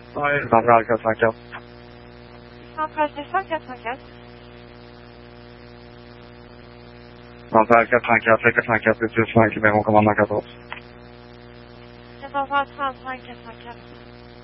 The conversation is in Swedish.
Nej, framför allt jag tackar. Framförallt jag tackar. Framför allt jag tackar till Frankrike med hon kommer att nacka oss. Det var bara Frankrike tackar.